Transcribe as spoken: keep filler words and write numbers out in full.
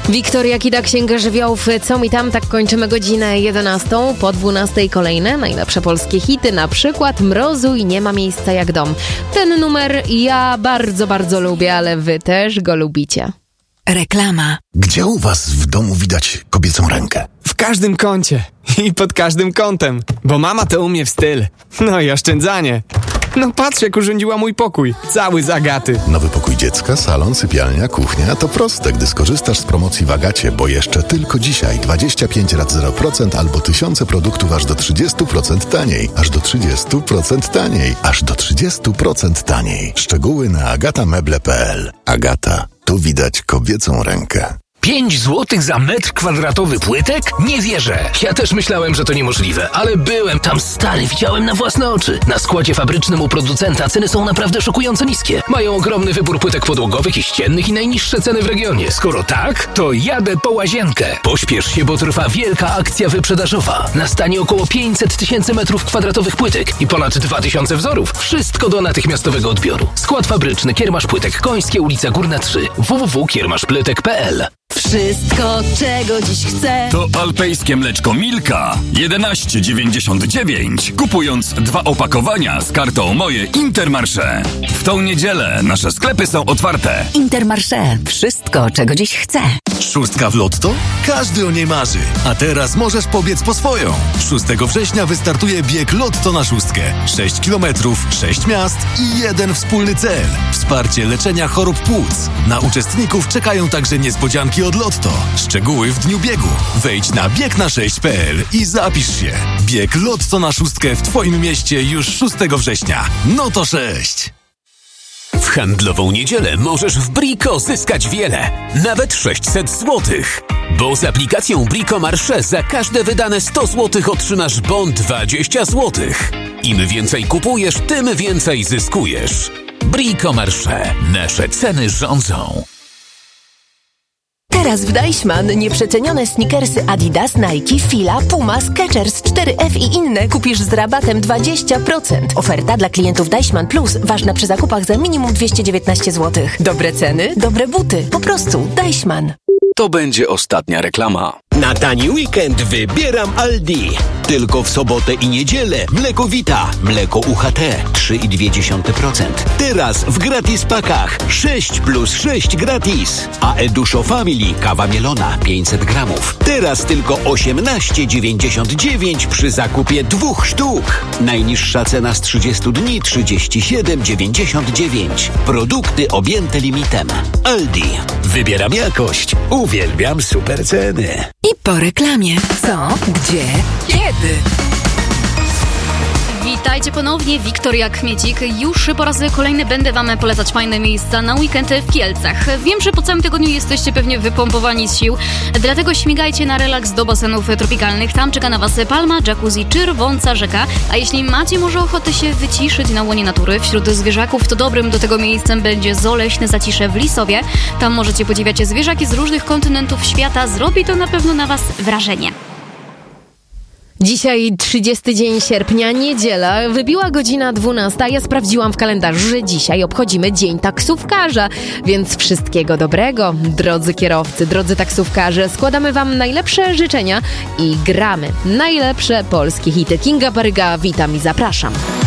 Wiktoria Kida, Księga Żywiołów, co mi tam, tak kończymy godzinę jedenastą, po dwunastej kolejne najlepsze polskie hity, na przykład Mrozu i Nie ma miejsca jak dom. Ten numer ja bardzo, bardzo lubię, ale wy też go lubicie. Reklama. Gdzie u was w domu widać kobiecą rękę? W każdym kącie i pod każdym kątem, bo mama to umie w styl. No i oszczędzanie. No patrz, jak urządziła mój pokój, cały z Agaty. Nowy pokój dziecka, salon, sypialnia, kuchnia to proste, gdy skorzystasz z promocji w Agacie, bo jeszcze tylko dzisiaj dwadzieścia pięć rat zero procent albo tysiące produktów aż do trzydzieści procent taniej. Aż do trzydzieści procent taniej. Aż do trzydzieści procent taniej. Szczegóły na agatameble kropka p l. Agata. Tu widać kobiecą rękę. pięć złotych za metr kwadratowy płytek? Nie wierzę. Ja też myślałem, że to niemożliwe, ale byłem tam, stary, widziałem na własne oczy. Na składzie fabrycznym u producenta ceny są naprawdę szokująco niskie. Mają ogromny wybór płytek podłogowych i ściennych i najniższe ceny w regionie. Skoro tak, to jadę po łazienkę. Pośpiesz się, bo trwa wielka akcja wyprzedażowa. Nastanie około pięćset tysięcy metrów kwadratowych płytek i ponad dwa tysiące wzorów. Wszystko do natychmiastowego odbioru. Skład fabryczny Kiermasz Płytek Końskie, ulica Górna trzy. w w w kropka kiermaszplytek kropka p l. Wszystko, czego dziś chcę. To alpejskie mleczko Milka. jedenaście dziewięćdziesiąt dziewięć. Kupując dwa opakowania z kartą Moje Intermarché. W tą niedzielę nasze sklepy są otwarte. Intermarché. Wszystko, czego dziś chcę. Szóstka w lotto? Każdy o niej marzy. A teraz możesz pobiec po swoją. szóstego września wystartuje bieg Lotto na szóstkę. sześć kilometrów, sześć miast i jeden wspólny cel. Wsparcie leczenia chorób płuc. Na uczestników czekają także niespodzianki od Lotto. Szczegóły w dniu biegu. Wejdź na bieg na sześć kropka p l i zapisz się. Bieg Lotto na szóstkę w twoim mieście już szóstego września. No to sześć. W handlową niedzielę możesz w Brico zyskać wiele, nawet sześćset złotych. Bo z aplikacją Brico Marché za każde wydane sto złotych otrzymasz bon dwadzieścia złotych. Im więcej kupujesz, tym więcej zyskujesz. Brico Marché. Nasze ceny rządzą. Teraz w Deichmann nieprzecenione sneakersy Adidas, Nike, Fila, Puma, Skechers, cztery F i inne kupisz z rabatem dwadzieścia procent. Oferta dla klientów Deichmann Plus ważna przy zakupach za minimum dwieście dziewiętnaście złotych. Dobre ceny, dobre buty. Po prostu Deichmann. To będzie ostatnia reklama. Na tani weekend wybieram Aldi. Tylko w sobotę i niedzielę mleko Vita, mleko U H T trzy i dwie dziesiąte procent. Teraz w gratis pakach sześć plus sześć gratis. A Eduszo Family kawa mielona pięćset gramów. Teraz tylko osiemnaście dziewięćdziesiąt dziewięć przy zakupie dwóch sztuk. Najniższa cena z trzydziestu dni trzydzieści siedem dziewięćdziesiąt dziewięć. Produkty objęte limitem. Aldi. Wybieram jakość. Uwielbiam super ceny. I po reklamie. Co? Gdzie? Kiedy? Witajcie ponownie, Wiktoria Kmiecik. Już po raz kolejny będę wam polecać fajne miejsca na weekendy w Kielcach. Wiem, że po całym tygodniu jesteście pewnie wypompowani z sił, dlatego śmigajcie na relaks do basenów tropikalnych. Tam czeka na was palma, jacuzzi czy rwąca rzeka. A jeśli macie może ochotę się wyciszyć na łonie natury wśród zwierzaków, to dobrym do tego miejscem będzie Zoo Leśne Zacisze w Lisowie. Tam możecie podziwiać zwierzaki z różnych kontynentów świata. Zrobi to na pewno na was wrażenie. Dzisiaj trzydziesty dzień sierpnia, niedziela, wybiła godzina dwunasta. Ja sprawdziłam w kalendarzu, że dzisiaj obchodzimy Dzień Taksówkarza, więc wszystkiego dobrego, drodzy kierowcy, drodzy taksówkarze. Składamy wam najlepsze życzenia i gramy najlepsze polskie hity. Kinga Baryga, witam i zapraszam.